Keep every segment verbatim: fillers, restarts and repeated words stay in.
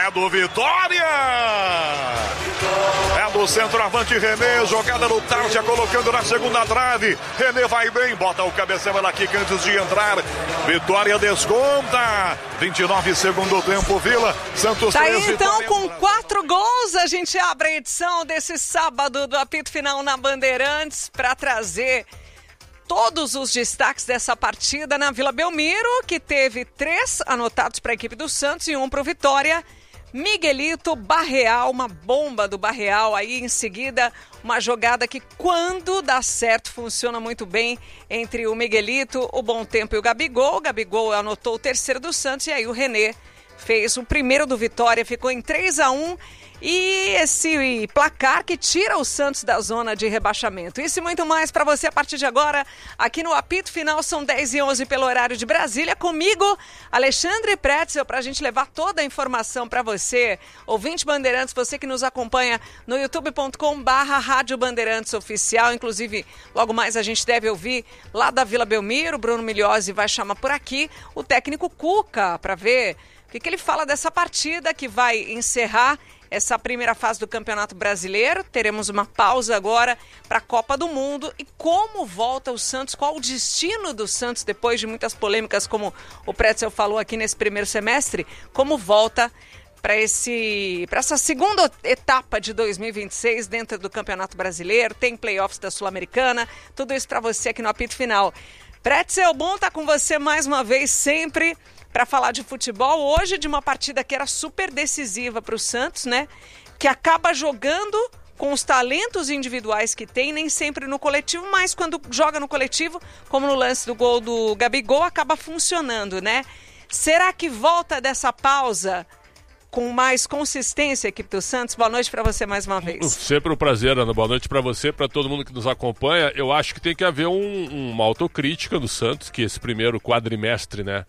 É do Vitória! É do centroavante René, jogada no Tarja, colocando na segunda trave. René vai bem, bota o cabeção ela aqui antes de entrar. Vitória desconta. vinte e nove segundo tempo, Vila. Santos tá três, aí, então, Vitória... com quatro gols, a gente abre a edição desse sábado do apito final na Bandeirantes para trazer todos os destaques dessa partida na Vila Belmiro, que teve três anotados para a equipe do Santos e um para o Vitória. Miguelito, Barreal, uma bomba do Barreal, aí em seguida uma jogada que quando dá certo funciona muito bem entre o Miguelito, o Bom Tempo e o Gabigol. O Gabigol anotou o terceiro do Santos e aí o René fez o primeiro do Vitória, ficou em três a um. E esse placar que tira o Santos da zona de rebaixamento. Isso e muito mais para você a partir de agora, aqui no Apito Final, são dez e onze pelo horário de Brasília. Comigo, Alexandre Pretzel, para a gente levar toda a informação para você, ouvinte Bandeirantes, você que nos acompanha no youtube ponto com barra Rádio Bandeirantes Oficial. Inclusive, logo mais a gente deve ouvir lá da Vila Belmiro, Bruno Migliozzi vai chamar por aqui o técnico Cuca para ver o que, que ele fala dessa partida que vai encerrar essa primeira fase do Campeonato Brasileiro. Teremos uma pausa agora para a Copa do Mundo. E como volta o Santos, qual o destino do Santos depois de muitas polêmicas, como o Pretzel falou aqui nesse primeiro semestre, como volta para esse, para essa segunda etapa de dois mil e vinte e seis dentro do Campeonato Brasileiro, tem playoffs da Sul-Americana, tudo isso para você aqui no Apito Final. Pretzel, bom estar com você mais uma vez, sempre para falar de futebol, hoje de uma partida que era super decisiva para o Santos, né? Que acaba jogando com os talentos individuais que tem, nem sempre no coletivo, mas quando joga no coletivo, como no lance do gol do Gabigol, acaba funcionando, né? Será que volta dessa pausa com mais consistência a equipe do Santos? Boa noite para você mais uma vez. Sempre um prazer, Ana. Boa noite para você, para todo mundo que nos acompanha. Eu acho que tem que haver um, uma autocrítica do Santos, que esse primeiro quadrimestre, né?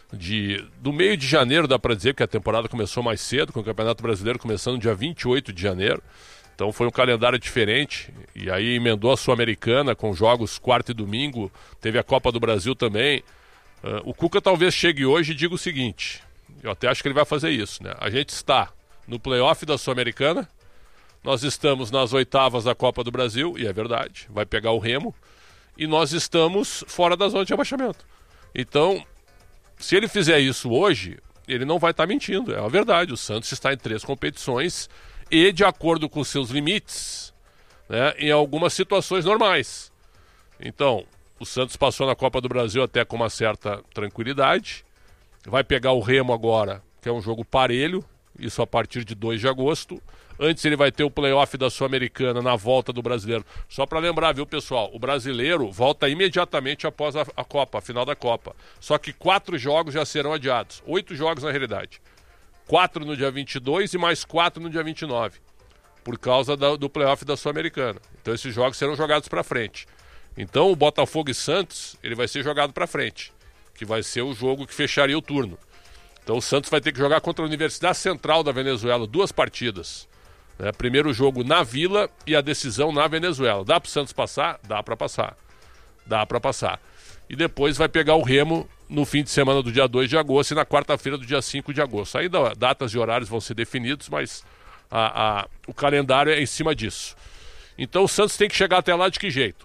De, do meio de janeiro, dá para dizer que a temporada começou mais cedo, com o Campeonato Brasileiro começando no dia vinte e oito de janeiro. Então foi um calendário diferente. E aí emendou a Sul-Americana com jogos quarta e domingo. Teve a Copa do Brasil também. Uh, o Cuca talvez chegue hoje e diga o seguinte. Eu até acho que ele vai fazer isso, né? A gente está no playoff da Sul-Americana. Nós estamos nas oitavas da Copa do Brasil. E é verdade, vai pegar o Remo. E nós estamos fora da zona de rebaixamento. Então, se ele fizer isso hoje, ele não vai estar mentindo. É a verdade, o Santos está em três competições e de acordo com seus limites, né, em algumas situações normais. Então, o Santos passou na Copa do Brasil até com uma certa tranquilidade. Vai pegar o Remo agora, que é um jogo parelho, isso a partir de dois de agosto. Antes ele vai ter o playoff da Sul-Americana na volta do Brasileiro. Só para lembrar, viu, pessoal? O Brasileiro volta imediatamente após a, a Copa, a final da Copa. Só que quatro jogos já serão adiados. Oito jogos na realidade. Quatro no dia vinte e dois e mais quatro no dia vinte e nove. Por causa da, do playoff da Sul-Americana. Então esses jogos serão jogados para frente. Então o Botafogo e Santos, ele vai ser jogado para frente. Que vai ser o jogo que fecharia o turno. Então o Santos vai ter que jogar contra a Universidade Central da Venezuela. Duas partidas. É, primeiro jogo na Vila e a decisão na Venezuela. Dá para o Santos passar? Dá para passar. Dá para passar. E depois vai pegar o Remo no fim de semana do dia dois de agosto e na quarta-feira do dia cinco de agosto. Aí datas e horários vão ser definidos, mas a, a, o calendário é em cima disso. Então o Santos tem que chegar até lá de que jeito?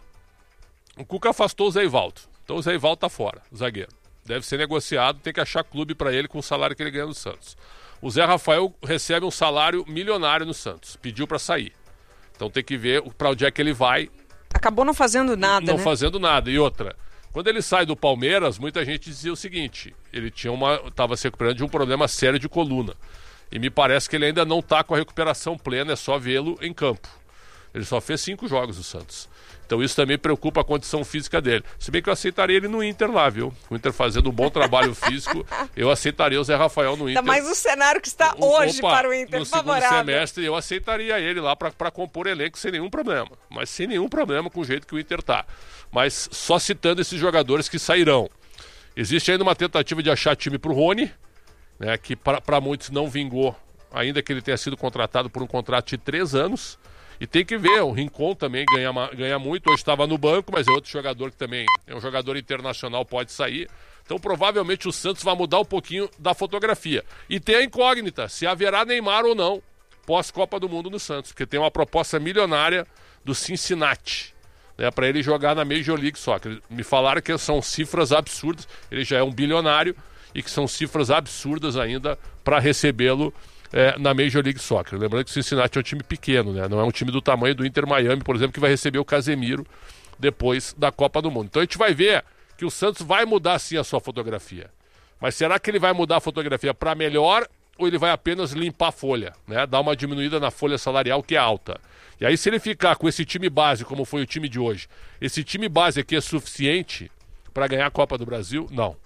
O Cuca afastou o Zé Ivaldo. Então o Zé Ivaldo está fora, o zagueiro. Deve ser negociado, tem que achar clube para ele com o salário que ele ganha no Santos. O Zé Rafael recebe um salário milionário no Santos. Pediu para sair. Então tem que ver para onde é que ele vai. Acabou não fazendo nada, Não né? fazendo nada. E outra, quando ele sai do Palmeiras, muita gente dizia o seguinte. Ele tinha uma, estava se recuperando de um problema sério de coluna. E me parece que ele ainda não está com a recuperação plena, é só vê-lo em campo. Ele só fez cinco jogos no Santos. Então isso também preocupa a condição física dele. Se bem que eu aceitaria ele no Inter lá, viu? O Inter fazendo um bom trabalho físico, eu aceitaria o Zé Rafael no Inter. Ainda mais o cenário que está hoje Opa, para o Inter, no favorável. segundo semestre eu aceitaria ele lá para compor elenco sem nenhum problema. Mas sem nenhum problema com o jeito que o Inter tá. Mas só citando esses jogadores que sairão. Existe ainda uma tentativa de achar time para o Rony, né, que para muitos não vingou, ainda que ele tenha sido contratado por um contrato de três anos. E tem que ver, o Rincon também ganha, ganha muito, hoje estava no banco, mas é outro jogador que também é um jogador internacional, pode sair. Então provavelmente o Santos vai mudar um pouquinho da fotografia. E tem a incógnita, se haverá Neymar ou não, pós-Copa do Mundo no Santos, porque tem uma proposta milionária do Cincinnati, né, para ele jogar na Major League Soccer. Me falaram que são cifras absurdas, ele já é um bilionário, e que são cifras absurdas ainda para recebê-lo é, na Major League Soccer. Lembrando que o Cincinnati é um time pequeno, né? Não é um time do tamanho do Inter Miami, por exemplo, que vai receber o Casemiro depois da Copa do Mundo. Então a gente vai ver que o Santos vai mudar sim a sua fotografia. Mas será que ele vai mudar a fotografia para melhor ou ele vai apenas limpar a folha, né? Dar uma diminuída na folha salarial que é alta. E aí se ele ficar com esse time base, como foi o time de hoje, esse time base aqui é suficiente para ganhar a Copa do Brasil? Não.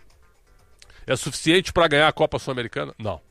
É suficiente para ganhar a Copa Sul-Americana? Não.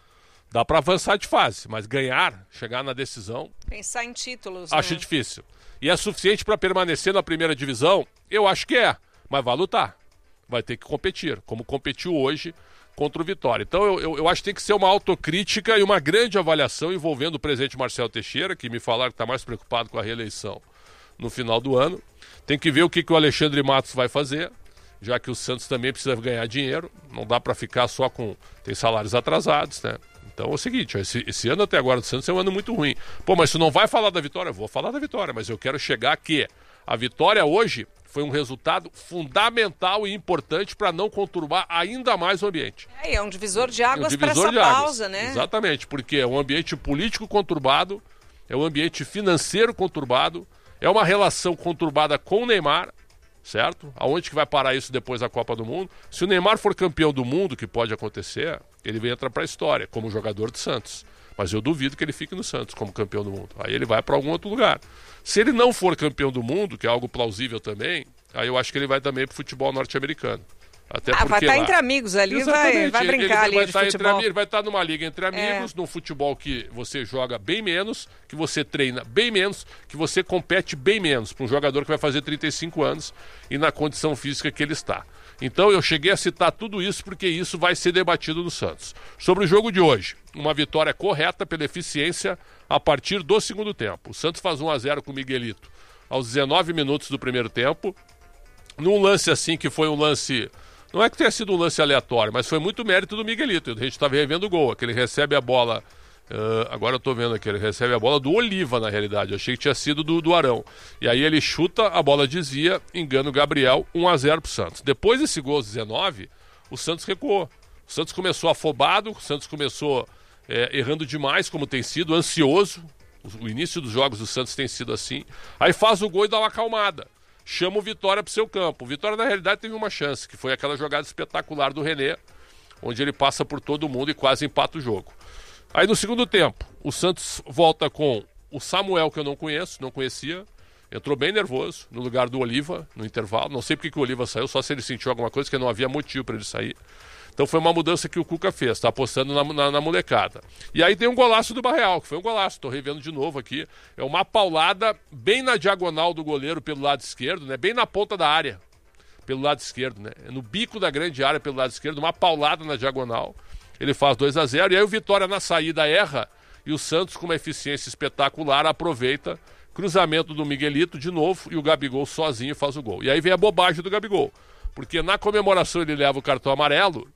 Dá para avançar de fase, mas ganhar, chegar na decisão... Pensar em títulos, acho né? difícil. E é suficiente para permanecer na primeira divisão? Eu acho que é, mas vai lutar. Vai ter que competir, como competiu hoje contra o Vitória. Então eu, eu, eu acho que tem que ser uma autocrítica e uma grande avaliação envolvendo o presidente Marcelo Teixeira, que me falaram que está mais preocupado com a reeleição no final do ano. Tem que ver o que, que o Alexandre Matos vai fazer, já que o Santos também precisa ganhar dinheiro. Não dá para ficar só com... Tem salários atrasados, né? Então é o seguinte, esse, esse ano até agora do Santos é um ano muito ruim. Pô, mas tu não vai falar da vitória? Eu vou falar da vitória, mas eu quero chegar que a vitória hoje foi um resultado fundamental e importante para não conturbar ainda mais o ambiente. É, é um divisor de águas um para essa pausa, né? Exatamente, porque é um ambiente político conturbado, é um ambiente financeiro conturbado, é uma relação conturbada com o Neymar, certo? Aonde que vai parar isso depois da Copa do Mundo? Se o Neymar for campeão do mundo, que pode acontecer, ele entra para a história como jogador do Santos. Mas eu duvido que ele fique no Santos como campeão do mundo. Aí ele vai para algum outro lugar. Se ele não for campeão do mundo, que é algo plausível também, aí eu acho que ele vai também para o futebol norte-americano. Até ah, porque vai estar lá... entre amigos ali, vai, vai brincar ele, ali ele vai de estar futebol. Entre, ele vai estar numa liga entre amigos, é. num futebol que você joga bem menos, que você treina bem menos, que você compete bem menos, para um jogador que vai fazer trinta e cinco anos e na condição física que ele está. Então eu cheguei a citar tudo isso porque isso vai ser debatido no Santos. Sobre o jogo de hoje, uma vitória correta pela eficiência a partir do segundo tempo. O Santos faz um a zero com o Miguelito aos dezenove minutos do primeiro tempo, num lance assim que foi um lance... Não é que tenha sido um lance aleatório, mas foi muito mérito do Miguelito. A gente estava revendo o gol, que ele recebe a bola... Uh, agora eu tô vendo aqui, ele recebe a bola do Oliva, na realidade. Eu achei que tinha sido do, do Arão. E aí ele chuta, a bola desvia, engana o Gabriel, um a zero pro Santos. Depois desse gol aos dezenove, o Santos recuou. O Santos começou afobado, o Santos começou é, errando demais, como tem sido, ansioso. O, o início dos jogos do Santos tem sido assim. Aí faz o gol e dá uma acalmada. Chama o Vitória pro seu campo. O Vitória, na realidade, teve uma chance, que foi aquela jogada espetacular do René, onde ele passa por todo mundo e quase empata o jogo. Aí no segundo tempo, o Santos volta com o Samuel, que eu não conheço, não conhecia. Entrou bem nervoso, no lugar do Oliva, no intervalo. Não sei porque que o Oliva saiu, só se ele sentiu alguma coisa, que não havia motivo para ele sair. Então foi uma mudança que o Cuca fez, tá apostando na, na, na molecada. E aí tem um golaço do Barreal, que foi um golaço, tô revendo de novo aqui. É uma paulada bem na diagonal do goleiro pelo lado esquerdo, né? Bem na ponta da área, pelo lado esquerdo, né? No bico da grande área pelo lado esquerdo, uma paulada na diagonal. Ele faz dois a zero e aí o Vitória na saída erra e o Santos com uma eficiência espetacular aproveita, cruzamento do Miguelito de novo e o Gabigol sozinho faz o gol. E aí vem a bobagem do Gabigol, porque na comemoração ele leva o cartão amarelo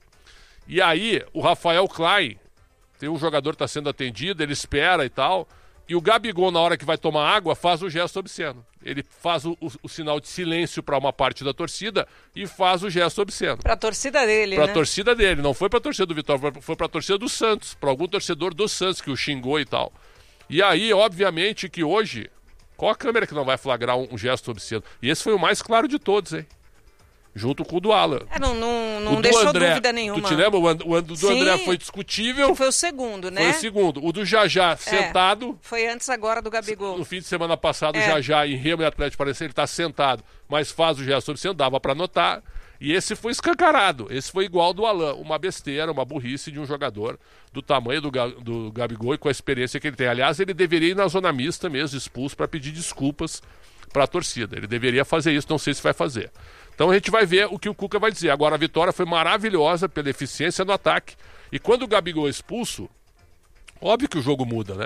e aí o Rafael Klein, tem um jogador que está sendo atendido, ele espera e tal, e o Gabigol na hora que vai tomar água faz o gesto obsceno. Ele faz o, o, o sinal de silêncio para uma parte da torcida e faz o gesto obsceno. Para a torcida dele, Para a né? torcida dele, não foi para a torcida do Vitória, foi para a torcida do Santos, para algum torcedor do Santos que o xingou e tal. E aí, obviamente, que hoje, qual a câmera que não vai flagrar um, um gesto obsceno? E esse foi o mais claro de todos, hein? Junto com o do Alan. É, não não, não o deixou André, dúvida nenhuma. Tu te lembra? O, and, o and, do Sim, André foi discutível. Que foi o segundo, né? Foi o segundo. O do Jajá, sentado. Foi antes agora do Gabigol. No fim de semana passado, é. o Jajá em Remo e Atlético Paranaense, ele está sentado, mas faz o gesto obsceno, dava para notar. E esse foi escancarado. Esse foi igual ao do Alan. Uma besteira, uma burrice de um jogador do tamanho do, do Gabigol e com a experiência que ele tem. Aliás, ele deveria ir na zona mista mesmo, expulso, para pedir desculpas para a torcida. Ele deveria fazer isso, não sei se vai fazer. Então a gente vai ver o que o Cuca vai dizer. Agora a vitória foi maravilhosa pela eficiência no ataque. E quando o Gabigol é expulso, óbvio que o jogo muda, né?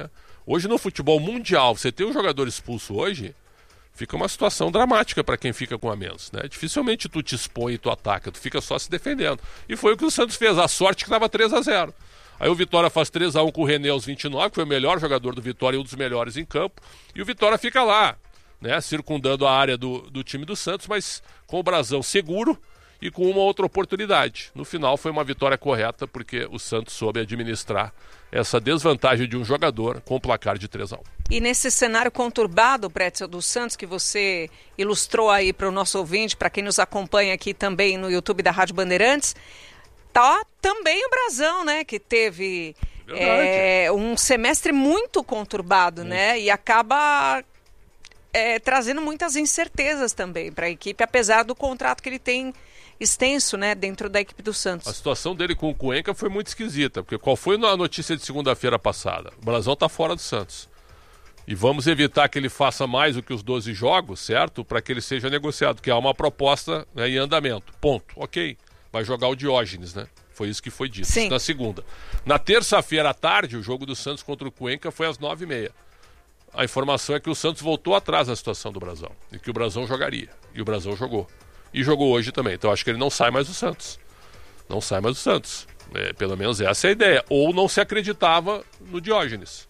Hoje no futebol mundial, você tem um jogador expulso hoje, fica uma situação dramática para quem fica com a menos, né? Dificilmente tu te expõe e tu ataca, tu fica só se defendendo. E foi o que o Santos fez, a sorte que dava três a zero. Aí o Vitória faz três a um com o René aos vinte e nove, que foi o melhor jogador do Vitória e um dos melhores em campo. E o Vitória fica lá, né, circundando a área do, do time do Santos, mas com o brasão seguro e com uma outra oportunidade. No final foi uma vitória correta, porque o Santos soube administrar essa desvantagem de um jogador com o placar de três a um. E nesse cenário conturbado, Pretzel, do Santos, que você ilustrou aí para o nosso ouvinte, para quem nos acompanha aqui também no YouTube da Rádio Bandeirantes, tá também o Brasão, né, que teve é, um semestre muito conturbado, hum. né, e acaba é, trazendo muitas incertezas também para a equipe, apesar do contrato que ele tem extenso, né, dentro da equipe do Santos. A situação dele com o Cuenca foi muito esquisita, porque qual foi a notícia de segunda-feira passada? O Brasão tá fora do Santos. E vamos evitar que ele faça mais do que os doze jogos, certo? Para que ele seja negociado, que há uma proposta, né, em andamento. Ponto. Ok. Vai jogar o Diógenes, né? Foi isso que foi dito. Sim. Na segunda. Na terça-feira à tarde, o jogo do Santos contra o Cuenca foi às nove e meia. A informação é que o Santos voltou atrás na situação do Brasão. E que o Brasão jogaria. E o Brasão jogou. E jogou hoje também. Então acho que ele não sai mais do Santos. Não sai mais do Santos. É, pelo menos essa é a ideia. Ou não se acreditava no Diógenes.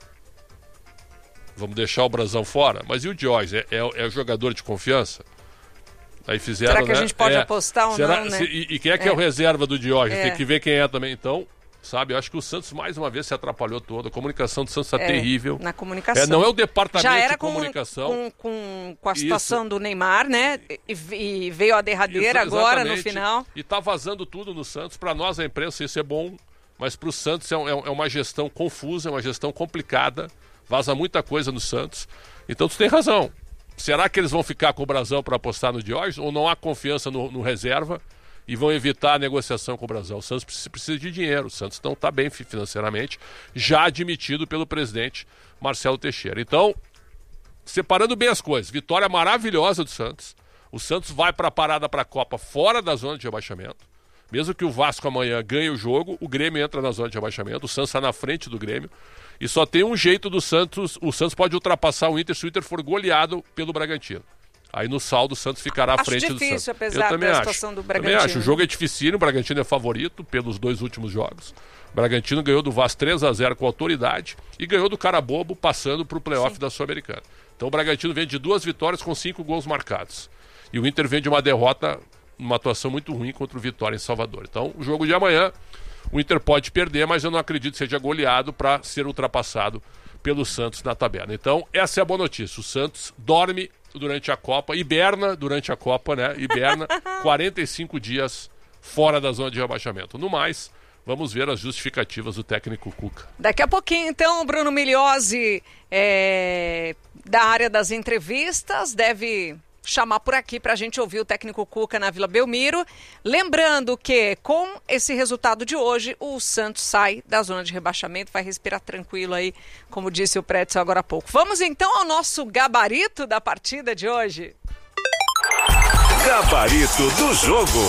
Vamos deixar o Brasão fora? Mas e o Diógenes? É, é, é jogador de confiança? Aí fizeram, será que né? a gente pode é, apostar ou será, não, né? Se, e, e quem é que é, é o reserva do Diógenes? É. Tem que ver quem é também. Então, sabe, eu acho que o Santos mais uma vez se atrapalhou todo. A comunicação do Santos está é, terrível. Na comunicação. É, não é o departamento Já era de comunicação. Com, com, com a situação Isso. do Neymar, né? E, e veio a derradeira Isso, agora no final. E tá vazando tudo no Santos. Para nós, a imprensa, isso é bom. Mas para o Santos é, é uma gestão confusa, é uma gestão complicada. Vaza muita coisa no Santos. Então tu tem razão. Será que eles vão ficar com o Brasão para apostar no Diógenes? Ou não há confiança no, no reserva e vão evitar a negociação com o Brasão? O Santos precisa, precisa de dinheiro. O Santos não está bem financeiramente, já admitido pelo presidente Marcelo Teixeira. Então, separando bem as coisas, vitória maravilhosa do Santos. O Santos vai para a parada para a Copa fora da zona de rebaixamento. Mesmo que o Vasco amanhã ganhe o jogo, o Grêmio entra na zona de rebaixamento. O Santos está na frente do Grêmio. E só tem um jeito do Santos, o Santos pode ultrapassar o Inter se o Inter for goleado pelo Bragantino. Aí no saldo o Santos ficará à acho frente do Santos. Difícil, apesar Eu também da acho. situação do Bragantino. Também acho. O jogo é dificílimo, o Bragantino é favorito pelos dois últimos jogos. O Bragantino ganhou do Vasco três a zero com autoridade e ganhou do Carabobo passando para o playoff da Sul-Americana. Então o Bragantino vem de duas vitórias com cinco gols marcados. E o Inter vem de uma derrota, uma atuação muito ruim contra o Vitória em Salvador. Então o jogo de amanhã, o Inter pode perder, mas eu não acredito que seja goleado para ser ultrapassado pelo Santos na tabela. Então, essa é a boa notícia. O Santos dorme durante a Copa, hiberna durante a Copa, né? Hiberna quarenta e cinco dias fora da zona de rebaixamento. No mais, vamos ver as justificativas do técnico Cuca. Daqui a pouquinho, então, o Bruno Migliozzi, é, da área das entrevistas, deve chamar por aqui para a gente ouvir o técnico Cuca na Vila Belmiro. Lembrando que com esse resultado de hoje, o Santos sai da zona de rebaixamento, vai respirar tranquilo aí, como disse o Pretzel agora há pouco. Vamos então ao nosso gabarito da partida de hoje. Gabarito do jogo.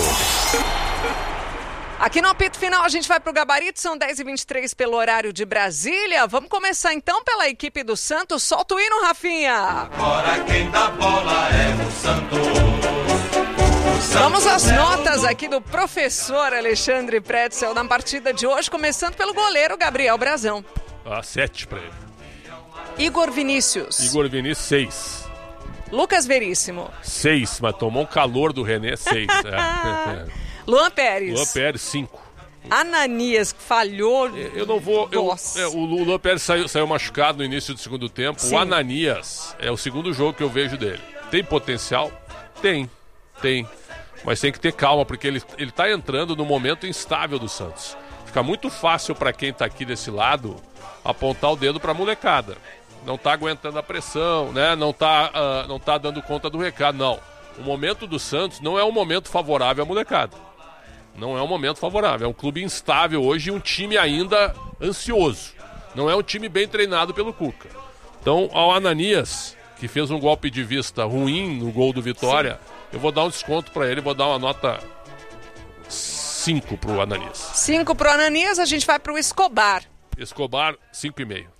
Aqui no apito final a gente vai pro gabarito, são dez e vinte e três pelo horário de Brasília. Vamos começar então pela equipe do Santos. Solta o hino, Rafinha. Agora quem dá bola é o Santos. O Santos Vamos às é notas o... aqui do professor Alexandre Pretzel na partida de hoje, começando pelo goleiro Gabriel Brasão. Ah, sete para ele. Igor Vinícius. Igor Vinícius, seis. Lucas Veríssimo. Seis, mas tomou um calor do René, seis. É. Luan Pérez. Luan Pérez, cinco. Ananias, que falhou. Eu não vou. Eu, é, o Luan Pérez saiu, saiu machucado no início do segundo tempo. Sim. O Ananias é o segundo jogo que eu vejo dele. Tem potencial? Tem. Tem. Mas tem que ter calma, porque ele, ele tá entrando no momento instável do Santos. Fica muito fácil para quem tá aqui desse lado apontar o dedo pra molecada. Não tá aguentando a pressão, né? Não tá, uh, não tá dando conta do recado, não. O momento do Santos não é um momento favorável à molecada. Não é um momento favorável. É um clube instável hoje e um time ainda ansioso. Não é um time bem treinado pelo Cuca. Então, ao Ananias, que fez um golpe de vista ruim no gol do Vitória, sim, eu vou dar um desconto para ele, vou dar uma nota cinco pro Ananias. cinco pro Ananias, a gente vai pro Escobar. Escobar, cinco e meio.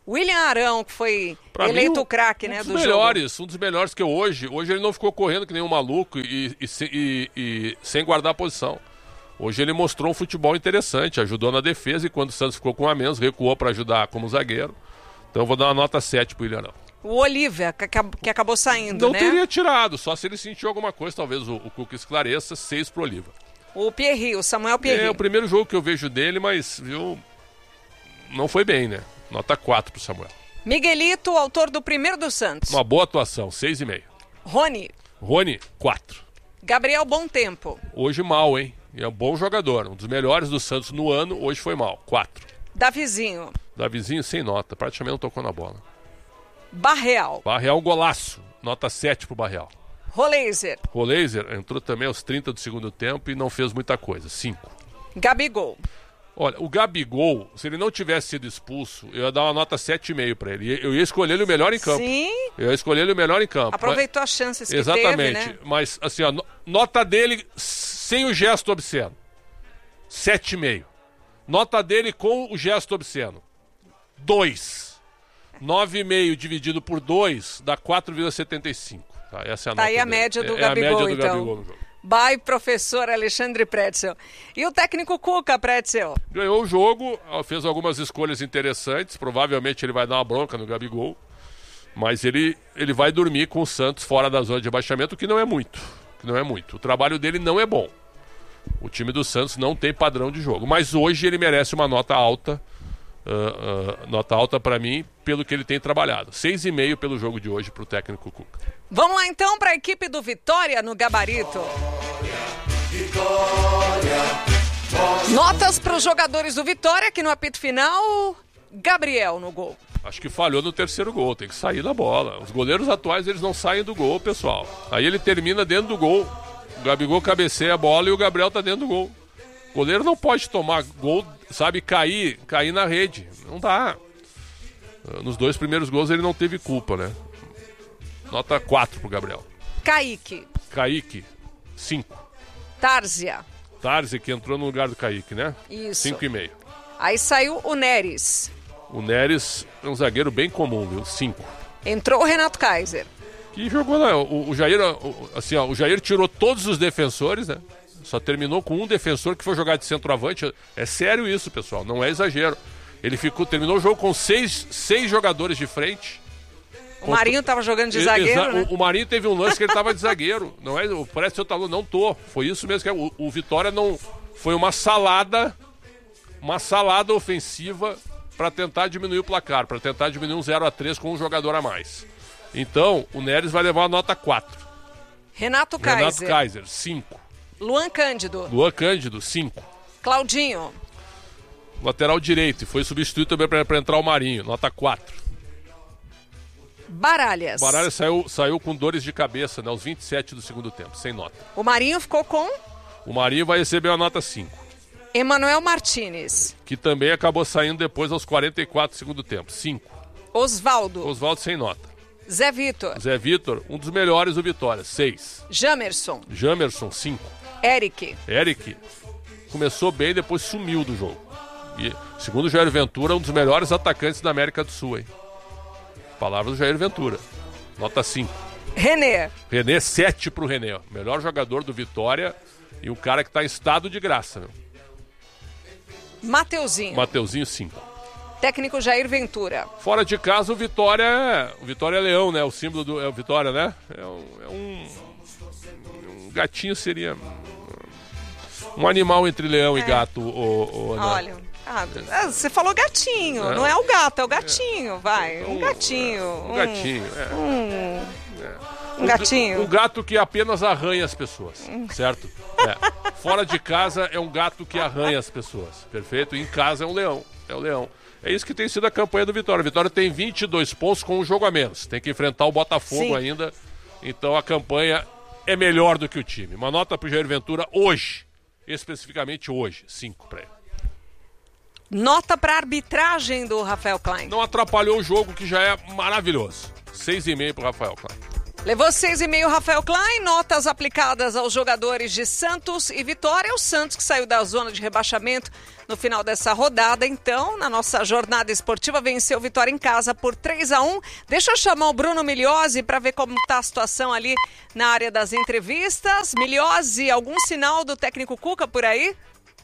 William Arão, que foi Pra eleito mim, o craque, um né, dos do melhores, jogo. um dos melhores que hoje. Hoje ele não ficou correndo que nem um maluco e, e, e, e sem guardar a posição. Hoje ele mostrou um futebol interessante, ajudou na defesa e quando o Santos ficou com um a menos, recuou para ajudar como zagueiro. Então eu vou dar uma nota sete pro William Arão. O Olívia, que, acab- que acabou saindo, Não né? teria tirado, só se ele sentiu alguma coisa, talvez o, o Cuca esclareça, seis pro Oliva. O Pierri, o Samuel Pierri. É o primeiro jogo que eu vejo dele, mas viu, não foi bem, né? Nota quatro pro Samuel. Miguelito, autor do primeiro do Santos. Uma boa atuação, seis e meio. Rony. Rony, quatro. Gabriel Bom Tempo. Hoje mal, hein? É um bom jogador, um dos melhores do Santos no ano, hoje foi mal, quatro. Davizinho. Davizinho sem nota, praticamente não tocou na bola. Barreal. Barreal, golaço, nota sete pro Barreal. Roleiser. Roleiser entrou também aos trinta do segundo tempo e não fez muita coisa, cinco. Gabigol. Olha, o Gabigol, se ele não tivesse sido expulso, eu ia dar uma nota sete e meio pra ele. Eu ia escolher ele o melhor em campo. Sim. Eu ia escolher ele o melhor em campo. Aproveitou as chances que Exatamente. teve, né? Mas, assim, ó, no- nota dele sem o gesto obsceno. sete e meio. Nota dele com o gesto obsceno. dois. nove e meio dividido por dois dá quatro vírgula setenta e cinco. Tá, essa é a Tá nota aí a dele. média do é, Gabigol, é a média do então. Gabigol no jogo. By professor Alexandre Pretzel. E o técnico Cuca, Pretzel? Ganhou o jogo, fez algumas escolhas interessantes. Provavelmente ele vai dar uma bronca no Gabigol. Mas ele, ele vai dormir com o Santos fora da zona de rebaixamento, que não é muito. Que não é muito. O trabalho dele não é bom. O time do Santos não tem padrão de jogo. Mas hoje ele merece uma nota alta. Uh, uh, nota alta pra mim, pelo que ele tem trabalhado. seis e meio pelo jogo de hoje pro técnico Cuca. Vamos lá então para a equipe do Vitória no gabarito. Notas para os jogadores do Vitória, que no apito final, Gabriel no gol. Acho que falhou no terceiro gol, tem que sair da bola. Os goleiros atuais, eles não saem do gol, pessoal. Aí ele termina dentro do gol. O Gabigol cabeceia a bola e o Gabriel tá dentro do gol. O goleiro não pode tomar gol, sabe, cair, cair na rede. Não dá. Nos dois primeiros gols ele não teve culpa, né? Nota quatro pro Gabriel. Kaique. Kaique, cinco. Tárzia. Tarzi, que entrou no lugar do Kaique, né? Isso. cinco e meio. Aí saiu o Neres. O Neres é um zagueiro bem comum, viu? cinco. Entrou o Renato Kaiser. Que jogou lá. O, o Jair, o, assim, ó, o Jair tirou todos os defensores, né? Só terminou com um defensor que foi jogar de centroavante. É sério isso, pessoal. Não é exagero. Ele ficou, terminou o jogo com seis, seis jogadores de frente. O Marinho estava jogando de Exa- zagueiro, né? o, o Marinho teve um lance que ele estava de zagueiro. Não é? Parece que eu tava, não tô. Foi isso mesmo que é. O, o Vitória não. Foi uma salada. Uma salada ofensiva para tentar diminuir o placar, para tentar diminuir um zero a três com um jogador a mais. Então, o Neres vai levar a nota quatro. Renato Kaiser. Renato Kaiser, cinco. Luan Cândido. Luan Cândido, cinco. Claudinho. Lateral direito, e foi substituído também para entrar o Marinho, nota quatro. Baralhas. O Baralha saiu, saiu com dores de cabeça, né, aos vinte e sete do segundo tempo, sem nota. O Marinho ficou com O Marinho vai receber a nota cinco, Emanuel Martinez. que também acabou saindo depois aos quarenta e quatro do segundo tempo, cinco. Osvaldo. Oswaldo sem nota. Zé Vitor. Zé Vitor, um dos melhores do Vitória, seis. Jamerson. Jamerson, cinco. Eric. Eric começou bem, depois sumiu do jogo. E, segundo o Jair Ventura, um dos melhores atacantes da América do Sul, hein? Palavras do Jair Ventura. Nota cinco. René. René, sete pro René. Ó. Melhor jogador do Vitória e um cara que tá em estado de graça, meu. Mateuzinho. Mateuzinho, cinco. Técnico Jair Ventura. Fora de casa, o Vitória é... O Vitória é leão, né? O símbolo do... É o Vitória, né? É um... É um... um gatinho seria... Um animal entre leão É. e gato, o, o, Olha, ah, ah, você falou gatinho, não. não é o gato, é o gatinho, vai. Um gatinho. Um gatinho, é. Um, um gatinho. Um, um gato que apenas arranha as pessoas, certo? É. Fora de casa é um gato que arranha as pessoas, perfeito? Em casa é um leão, é o leão. É isso que tem sido a campanha do Vitória. O Vitória tem vinte e dois pontos com um jogo a menos. Tem que enfrentar o Botafogo Sim. ainda. Então a campanha é melhor do que o time. Uma nota pro Jair Ventura hoje. Especificamente hoje, cinco para ele. Nota para arbitragem do Rafael Klein. Não atrapalhou o jogo, que já é maravilhoso. seis e meio pro Rafael Klein. Levou seis e meio Rafael Klein, notas aplicadas aos jogadores de Santos e Vitória. O Santos que saiu da zona de rebaixamento no final dessa rodada. Então, na nossa jornada esportiva, venceu Vitória em casa por três a um. Deixa eu chamar o Bruno Migliozzi para ver como está a situação ali na área das entrevistas. Migliozzi, algum sinal do técnico Cuca por aí?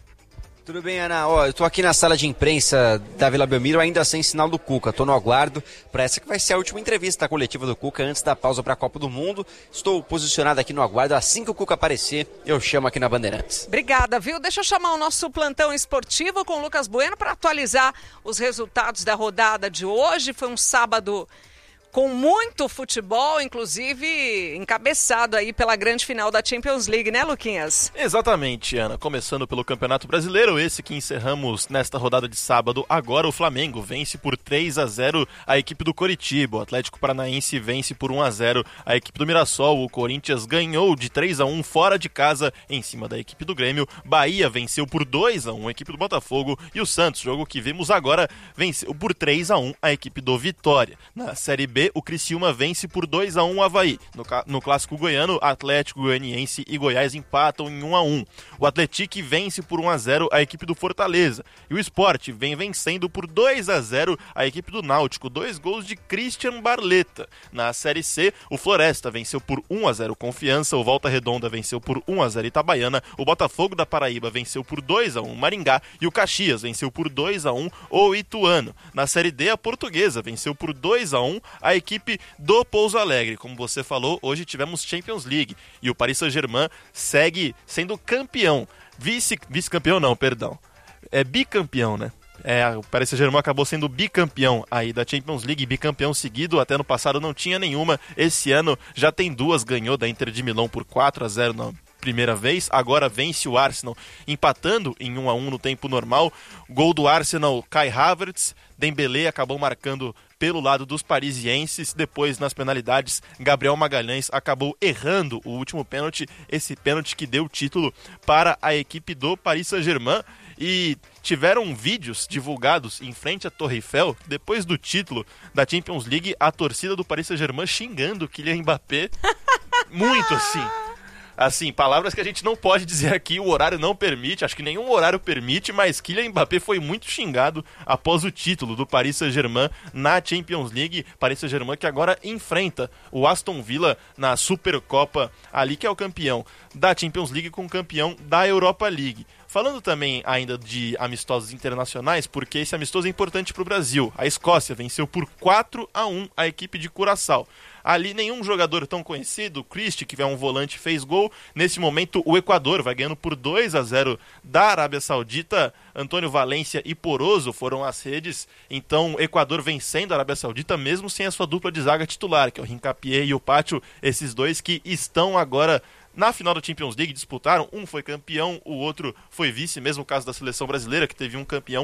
Tudo bem, Ana? Ó, eu tô aqui na sala de imprensa da Vila Belmiro, ainda sem sinal do Cuca. Tô no aguardo para essa que vai ser a última entrevista coletiva do Cuca antes da pausa para a Copa do Mundo. Estou posicionado aqui no aguardo. Assim que o Cuca aparecer, eu chamo aqui na Bandeirantes. Obrigada, viu? Deixa eu chamar o nosso plantão esportivo com o Lucas Bueno para atualizar os resultados da rodada de hoje. Foi um sábado com muito futebol, inclusive encabeçado aí pela grande final da Champions League, né, Luquinhas? Exatamente, Ana. Começando pelo Campeonato Brasileiro, esse que encerramos nesta rodada de sábado. Agora o Flamengo vence por três a zero a equipe do Coritiba. O Atlético Paranaense vence por um a zero a equipe do Mirassol. O Corinthians ganhou de três a um fora de casa em cima da equipe do Grêmio. Bahia venceu por dois a um a equipe do Botafogo. E o Santos, jogo que vimos agora, venceu por três a um a equipe do Vitória. Na Série B, o Criciúma vence por dois a um o Avaí. No, no clássico goiano, Atlético Goianiense e Goiás empatam em um a um. O Atlético vence por um a zero a equipe do Fortaleza. E o Sport vem vencendo por dois a zero a equipe do Náutico. Dois gols de Christian Barletta. Na Série C, o Floresta venceu por um a zero Confiança. O Volta Redonda venceu por um a zero Itabaiana. O Botafogo da Paraíba venceu por dois a um Maringá. E o Caxias venceu por dois a um o Ituano. Na Série D, a Portuguesa venceu por dois a um a equipe do Pouso Alegre. Como você falou, hoje tivemos Champions League e o Paris Saint-Germain segue sendo campeão. Vice, vice-campeão não, perdão. É bicampeão, né? É, o Paris Saint-Germain acabou sendo bicampeão aí da Champions League, bicampeão seguido. Até no passado não tinha nenhuma. Esse ano já tem duas, ganhou da Inter de Milão por quatro a zero na primeira vez, agora vence o Arsenal empatando em um a um no tempo normal. Gol do Arsenal, Kai Havertz. Dembélé acabou marcando pelo lado dos parisienses. Depois, nas penalidades, Gabriel Magalhães acabou errando o último pênalti, esse pênalti que deu o título para a equipe do Paris Saint-Germain. E tiveram vídeos divulgados em frente à Torre Eiffel, depois do título da Champions League, a torcida do Paris Saint-Germain xingando o Kylian Mbappé, muito assim. Assim, palavras que a gente não pode dizer aqui, o horário não permite, acho que nenhum horário permite, mas Kylian Mbappé foi muito xingado após o título do Paris Saint-Germain na Champions League. Paris Saint-Germain que agora enfrenta o Aston Villa na Supercopa, ali que é o campeão da Champions League com o campeão da Europa League. Falando também ainda de amistosos internacionais, porque esse amistoso é importante para o Brasil. A Escócia venceu por quatro a um a equipe de Curaçao. Ali nenhum jogador tão conhecido, o Christie, que é um volante, fez gol. Nesse momento o Equador vai ganhando por dois a zero da Arábia Saudita. Antônio Valência e Poroso foram as redes. Então o Equador vencendo a Arábia Saudita mesmo sem a sua dupla de zaga titular, que é o Hincapié e o Pátio. Esses dois que estão agora na final da Champions League, disputaram. Um foi campeão, o outro foi vice, mesmo caso da seleção brasileira, que teve um campeão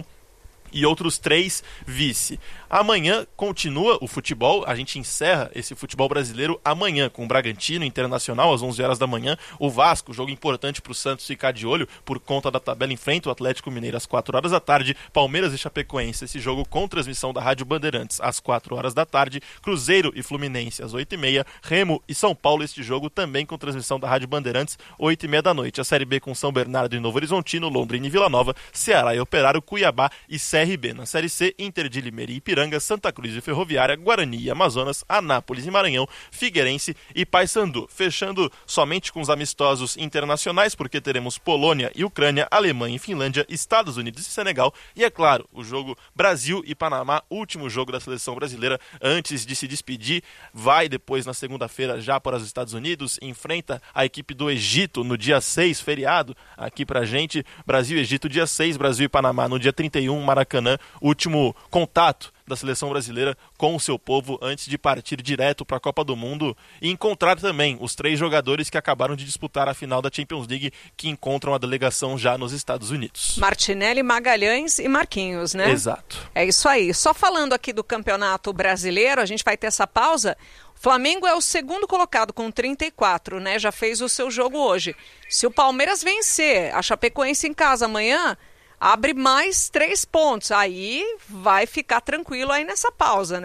e outros três vice. Amanhã continua o futebol, a gente encerra esse futebol brasileiro amanhã com o Bragantino Internacional às onze horas da manhã, o Vasco, jogo importante para o Santos ficar de olho por conta da tabela, enfrenta o Atlético Mineiro às quatro horas da tarde, Palmeiras e Chapecoense, esse jogo com transmissão da Rádio Bandeirantes às quatro horas da tarde, Cruzeiro e Fluminense às oito e meia, Remo e São Paulo, este jogo também com transmissão da Rádio Bandeirantes, oito e meia da noite, a Série B com São Bernardo e Novo Horizontino, Londrina e Vila Nova, Ceará e Operário, Cuiabá e C R B. Na Série C, Inter de Limeira e Ipiranga, Santa Cruz e Ferroviária, Guarani e Amazonas, Anápolis e Maranhão, Figueirense e Paysandu. Fechando somente com os amistosos internacionais, porque teremos Polônia e Ucrânia, Alemanha e Finlândia, Estados Unidos e Senegal e, é claro, o jogo Brasil e Panamá, último jogo da seleção brasileira antes de se despedir. Vai depois na segunda-feira já para os Estados Unidos, enfrenta a equipe do Egito no dia seis, feriado aqui pra gente. Brasil e Egito dia seis, Brasil e Panamá no dia trinta e um, Maracanã, último contato da seleção brasileira com o seu povo antes de partir direto para a Copa do Mundo e encontrar também os três jogadores que acabaram de disputar a final da Champions League, que encontram a delegação já nos Estados Unidos. Martinelli, Magalhães e Marquinhos, né? Exato. É isso aí. Só falando aqui do Campeonato Brasileiro, a gente vai ter essa pausa. O Flamengo é o segundo colocado com trinta e quatro, né? Já fez o seu jogo hoje. Se o Palmeiras vencer a Chapecoense em casa amanhã, abre mais três pontos. Aí vai ficar tranquilo aí nessa pausa, né?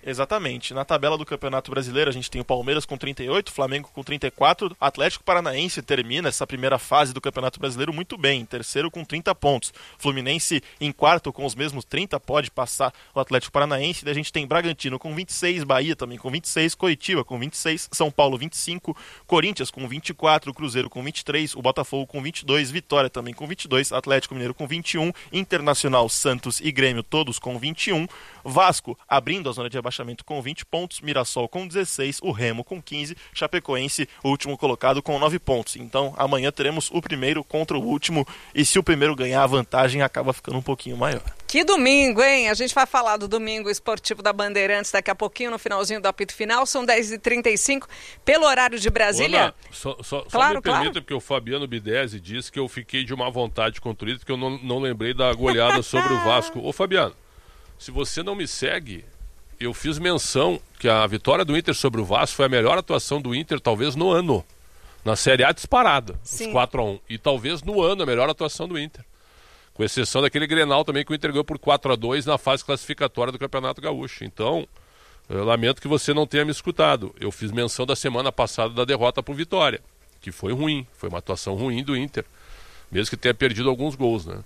Exatamente. Na tabela do Campeonato Brasileiro, a gente tem o Palmeiras com trinta e oito, Flamengo com trinta e quatro, Atlético Paranaense termina essa primeira fase do Campeonato Brasileiro muito bem, em terceiro com trinta pontos. Fluminense em quarto com os mesmos trinta, pode passar o Atlético Paranaense. Daí a gente tem Bragantino com vinte e seis, Bahia também com vinte e seis, Coritiba com vinte e seis, São Paulo vinte e cinco, Corinthians com vinte e quatro, Cruzeiro com vinte e três, o Botafogo com vinte e dois, Vitória também com vinte e dois, Atlético Mineiro com vinte e um, Internacional, Santos e Grêmio todos com vinte e um, Vasco abrindo a zona de abaixamento com vinte pontos, Mirassol com dezesseis, o Remo com quinze, Chapecoense, o último colocado, com nove pontos. Então amanhã teremos o primeiro contra o último, e se o primeiro ganhar, a vantagem acaba ficando um pouquinho maior. Que domingo, hein? A gente vai falar do domingo esportivo da Bandeirantes daqui a pouquinho, no finalzinho do apito final. São dez e trinta e cinco, pelo horário de Brasília. Ana, só, só, claro, só me permita, claro. Porque o Fabiano Bidesi disse que eu fiquei de má vontade contra o Inter, porque eu não, não lembrei da goleada sobre o Vasco. Ô Fabiano, se você não me segue, eu fiz menção que a vitória do Inter sobre o Vasco foi a melhor atuação do Inter, talvez no ano. Na Série A disparada, Sim. os quatro a um. E talvez no ano a melhor atuação do Inter. Com exceção daquele Grenal também que o Inter ganhou por quatro a dois na fase classificatória do Campeonato Gaúcho. Então, eu lamento que você não tenha me escutado. Eu fiz menção da semana passada da derrota por Vitória, que foi ruim, foi uma atuação ruim do Inter, mesmo que tenha perdido alguns gols, né?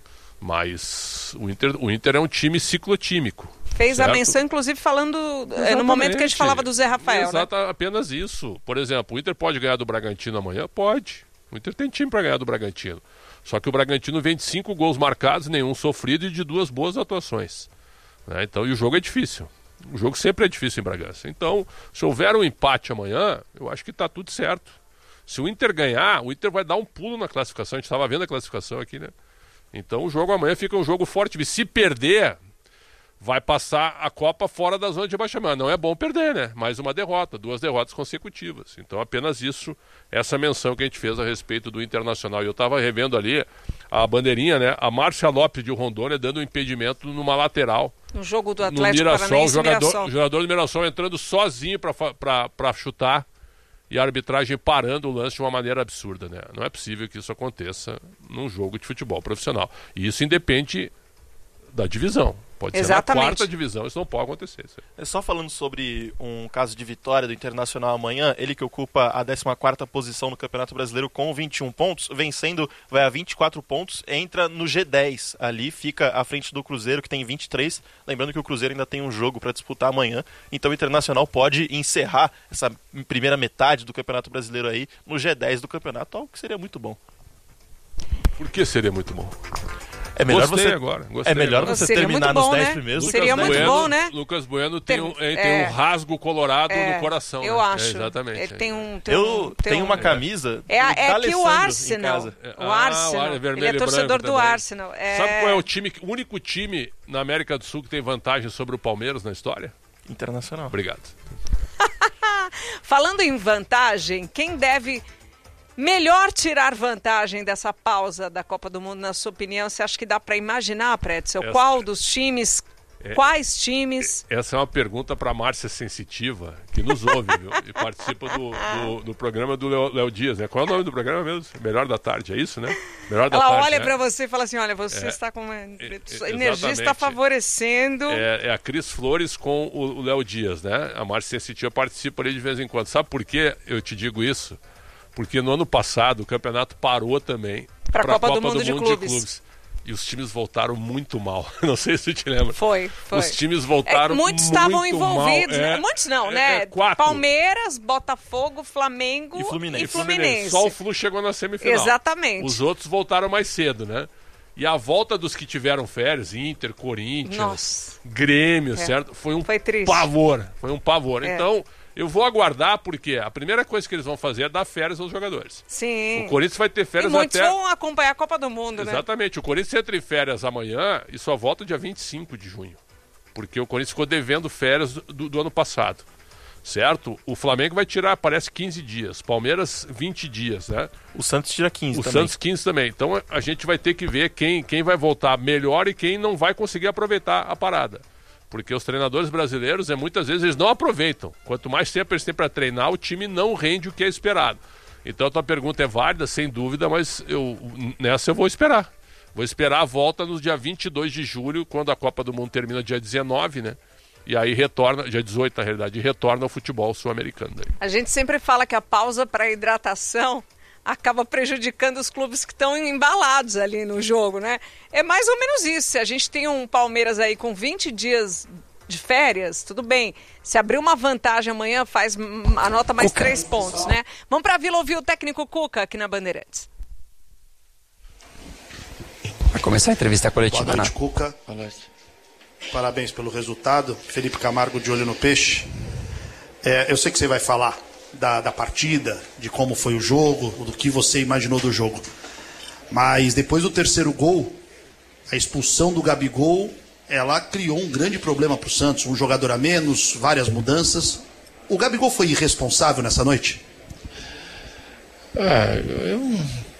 Mas o Inter, o Inter é um time ciclotímico. Fez certo? A menção, inclusive, falando é, no momento que a gente falava do Zé Rafael, Exato, né? Apenas isso. Por exemplo, o Inter pode ganhar do Bragantino amanhã? Pode. O Inter tem time para ganhar do Bragantino. Só que o Bragantino vem de cinco gols marcados, nenhum sofrido, e de duas boas atuações. Né? Então, e o jogo é difícil. O jogo sempre é difícil em Bragança. Então, se houver um empate amanhã, eu acho que está tudo certo. Se o Inter ganhar, o Inter vai dar um pulo na classificação. A gente estava vendo a classificação aqui, né? Então, o jogo amanhã fica um jogo forte. E se perder, vai passar a Copa fora da zona de rebaixamento. Não é bom perder, né? Mais uma derrota, duas derrotas consecutivas. Então, apenas isso, essa menção que a gente fez a respeito do Internacional. E eu estava revendo ali a bandeirinha, né? A Márcia Lopes de Rondônia dando um impedimento numa lateral. No jogo do No Atlético Mirassol, Paranaense o jogador, Mirassol. o jogador do Mirassol entrando sozinho para chutar, e a arbitragem parando o lance de uma maneira absurda, né? Não é possível que isso aconteça num jogo de futebol profissional. E isso independe da divisão. Pode Exatamente. ser na quarta divisão, isso não pode acontecer. Isso É só falando sobre um caso de vitória do Internacional amanhã, ele que ocupa a décima quarta posição no Campeonato Brasileiro com vinte e um pontos, vencendo vai a vinte e quatro pontos, entra no G dez, ali fica à frente do Cruzeiro que tem vinte e três, lembrando que o Cruzeiro ainda tem um jogo para disputar amanhã, então o Internacional pode encerrar essa primeira metade do Campeonato Brasileiro aí no G dez do campeonato, algo que seria muito bom. Por que seria muito bom? É melhor Gostei você, agora. Gostei é melhor agora. você Seria terminar muito bom, nos dez né? primeiros. Seria Lucas muito Bueno, bom, né? Lucas Bueno tem, Tem- um, ele é. tem um rasgo colorado É, no coração. eu né? acho. É, exatamente. Ele tem um... Tem Eu um, tem tenho um- uma camisa É, a- do é que o D'Alessandro em Arsenal, casa. o Ah, Arsenal, olha, vermelho ele é e torcedor branco do também. Arsenal. É... Sabe qual é o time, o único time na América do Sul que tem vantagem sobre o Palmeiras na história? Internacional. Obrigado. Falando em vantagem, quem deve melhor tirar vantagem dessa pausa da Copa do Mundo, na sua opinião? Você acha que dá para imaginar, Pretzel? Essa- Qual dos times, É- quais times? Essa é uma pergunta para Márcia Sensitiva, que nos ouve, viu? E participa do, do, do programa do Léo, Léo Dias, né? Qual é o nome do programa mesmo? Melhor da Tarde, é isso, né? Melhor da Ela Tarde, olha né? para você e fala assim, olha, você É, está com uma... é, A energia está exatamente. favorecendo... É, é a Cris Flores com o o Léo Dias, né? A Márcia Sensitiva participa ali de vez em quando. Sabe por que eu te digo isso? Porque no ano passado o campeonato parou também Pra pra Copa do Mundo de Clubes. E os times voltaram muito mal. Não sei se tu te lembra. Foi, foi. Os times voltaram É, muitos muito estavam envolvidos, mal. né? É, Muitos não, é, né? é, quatro. Palmeiras, Botafogo, Flamengo E Fluminense. e Fluminense. Só o Flu chegou na semifinal. Exatamente. Os outros voltaram mais cedo, né? E a volta dos que tiveram férias, Inter, Corinthians, Nossa. Grêmio, É. certo? Foi um Foi triste. pavor. Foi um pavor. É. Então, eu vou aguardar, porque a primeira coisa que eles vão fazer é dar férias aos jogadores. Sim. O Corinthians vai ter E férias muitos até... vão acompanhar a Copa do Mundo, né? Exatamente. O Corinthians entra em férias amanhã e só volta dia vinte e cinco de junho. Porque o Corinthians ficou devendo férias do, do ano passado. Certo? O Flamengo vai tirar, parece, quinze dias. Palmeiras, vinte dias, né? O Santos tira quinze O também. Santos, quinze também. Então a gente vai ter que ver quem, quem vai voltar melhor e quem não vai conseguir aproveitar a parada. Porque os treinadores brasileiros, é, muitas vezes, eles não aproveitam. Quanto mais tempo eles têm para treinar, o time não rende o que é esperado. Então a tua pergunta é válida, sem dúvida, mas eu, nessa eu vou esperar. Vou esperar a volta no dia vinte e dois de julho, quando a Copa do Mundo termina dia dezenove, né? E aí retorna, dia dezoito na realidade, retorna ao futebol sul-americano. A gente sempre fala que a pausa para hidratação acaba prejudicando os clubes que estão embalados ali no jogo, né? É mais ou menos isso. Se a gente tem um Palmeiras aí com vinte dias de férias, tudo bem. Se abrir uma vantagem amanhã, faz, anota mais Cuca. três pontos, né? Vamos para a Vila ouvir o técnico Cuca aqui na Bandeirantes. Vai começar a entrevista coletiva. Boa noite, Cuca. Boa noite. Parabéns pelo resultado. Felipe Camargo de olho no peixe. É, eu sei que você vai falar da, da partida, de como foi o jogo, do que você imaginou do jogo. Mas depois do terceiro gol, a expulsão do Gabigol, ela criou um grande problema para o Santos. Um jogador a menos, várias mudanças. O Gabigol foi irresponsável nessa noite? Ah, eu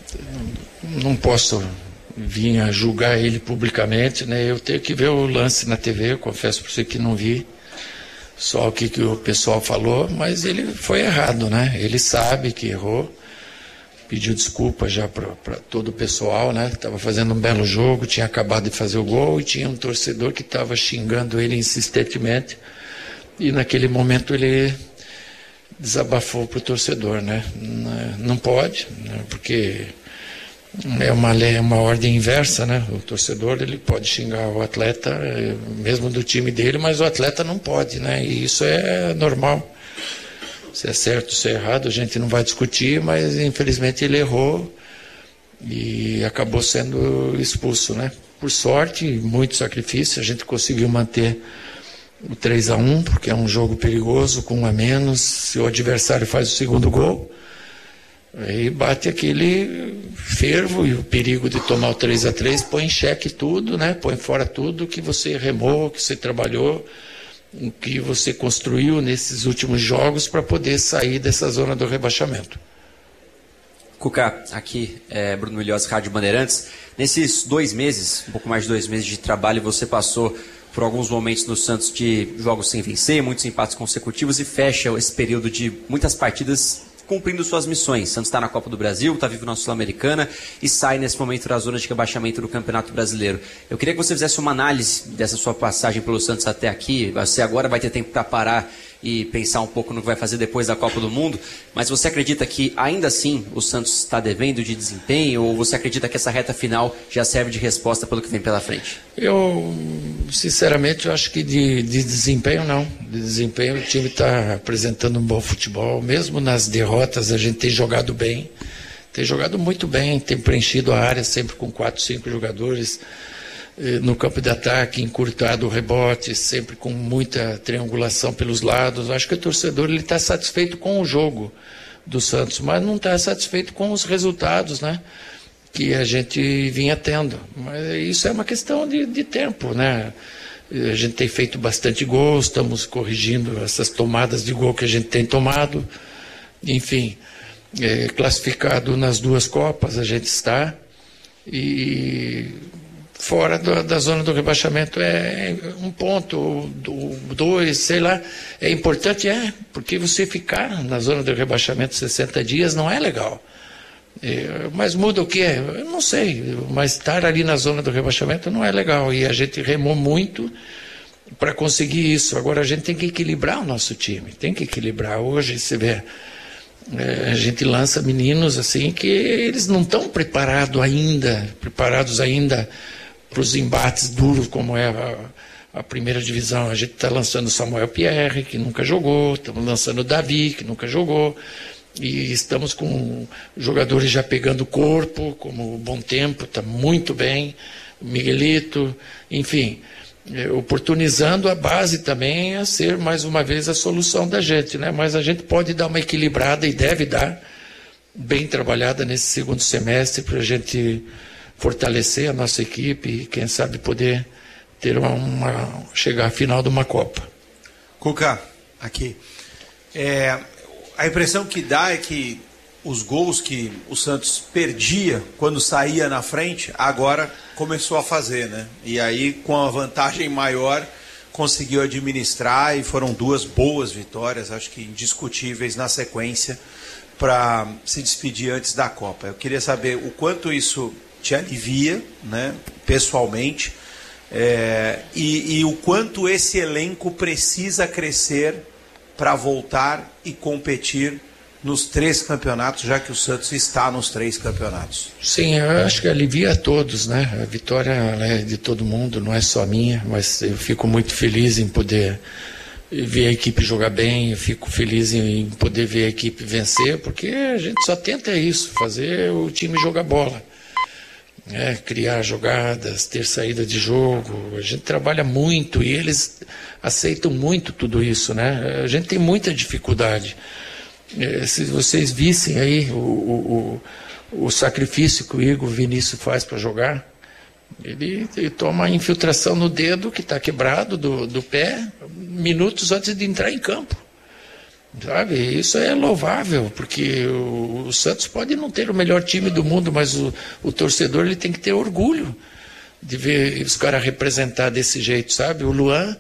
não posso vir a julgar ele publicamente, né? Eu tenho que ver o lance na T V, eu confesso para você que não vi só o que, que o pessoal falou, mas ele foi errado, né? Ele sabe que errou, pediu desculpa já para todo o pessoal, né? Estava fazendo um belo jogo, tinha acabado de fazer o gol e tinha um torcedor que estava xingando ele insistentemente e naquele momento ele desabafou para o torcedor, né? Não pode, né? Porque é uma lei, uma ordem inversa, né? O torcedor ele pode xingar o atleta, mesmo do time dele, mas o atleta não pode, né? E isso é normal. Se é certo, se é errado, a gente não vai discutir, mas infelizmente ele errou e acabou sendo expulso, né? Por sorte, muito sacrifício, a gente conseguiu manter o três a um, porque é um jogo perigoso, com um a menos. Se o adversário faz o segundo gol, aí bate aquele fervo e o perigo de tomar o três a três põe em xeque tudo, né? Põe fora tudo que você remou, que você trabalhou, o que você construiu nesses últimos jogos para poder sair dessa zona do rebaixamento. Cuca, aqui é Bruno Milhões, Rádio Bandeirantes. Nesses dois meses, um pouco mais de dois meses de trabalho, você passou por alguns momentos no Santos de jogos sem vencer, muitos empates consecutivos e fecha esse período de muitas partidas cumprindo suas missões. Santos está na Copa do Brasil, está vivo na Sul-Americana e sai nesse momento da zona de rebaixamento do Campeonato Brasileiro. Eu queria que você fizesse uma análise dessa sua passagem pelo Santos até aqui. Você agora vai ter tempo para parar e pensar um pouco no que vai fazer depois da Copa do Mundo, mas você acredita que ainda assim o Santos está devendo de desempenho ou você acredita que essa reta final já serve de resposta pelo que vem pela frente? Eu, sinceramente, eu acho que de, de desempenho não. De desempenho o time está apresentando um bom futebol, mesmo nas derrotas a gente tem jogado bem, tem jogado muito bem, tem preenchido a área sempre com quatro, cinco jogadores no campo de ataque, encurtado o rebote, sempre com muita triangulação pelos lados. Acho que o torcedor está satisfeito com o jogo do Santos, mas não está satisfeito com os resultados, né, que a gente vinha tendo. Mas isso é uma questão de, de tempo, né? A gente tem feito bastante gol, estamos corrigindo essas tomadas de gol que a gente tem tomado. Enfim, é, classificado nas duas Copas a gente está e fora do, da zona do rebaixamento é um ponto, dois, sei lá. É importante, é, porque você ficar na zona do rebaixamento sessenta dias não é legal. É, mas muda o quê? Eu não sei, mas estar ali na zona do rebaixamento não é legal. E a gente remou muito para conseguir isso. Agora a gente tem que equilibrar o nosso time, tem que equilibrar. Hoje, você vê, é, a gente lança meninos assim que eles não estão preparados ainda, preparados ainda para os embates duros como é a, a primeira divisão. A gente está lançando o Samuel Pierre, que nunca jogou, estamos lançando o Davi, que nunca jogou, e estamos com jogadores já pegando corpo, como o Bom Tempo, está muito bem, o Miguelito, enfim, é, oportunizando a base também a ser mais uma vez a solução da gente, né? Mas a gente pode dar uma equilibrada e deve dar, bem trabalhada nesse segundo semestre para a gente fortalecer a nossa equipe e, quem sabe, poder ter uma, uma, chegar à final de uma Copa. Cuca, aqui. É, a impressão que dá é que os gols que o Santos perdia quando saía na frente, agora começou a fazer, né? E aí, com a vantagem maior, conseguiu administrar e foram duas boas vitórias, acho que indiscutíveis na sequência, para se despedir antes da Copa. Eu queria saber o quanto isso te alivia, né, pessoalmente, É, e, e o quanto esse elenco precisa crescer para voltar e competir nos três campeonatos, já que o Santos está nos três campeonatos. Sim, eu acho que alivia a todos, né? A vitória ela é de todo mundo, não é só minha, mas eu fico muito feliz em poder ver a equipe jogar bem, eu fico feliz em poder ver a equipe vencer, porque a gente só tenta isso, fazer o time jogar bola. É, criar jogadas, ter saída de jogo, a gente trabalha muito e eles aceitam muito tudo isso, né? A gente tem muita dificuldade. É, se vocês vissem aí o, o, o, o sacrifício que o Igor Vinícius faz para jogar, ele, ele toma a infiltração no dedo que está quebrado do, do pé minutos antes de entrar em campo. Sabe, isso é louvável, porque o, o Santos pode não ter o melhor time do mundo, mas o, o torcedor ele tem que ter orgulho de ver os caras representar desse jeito, sabe? O Luan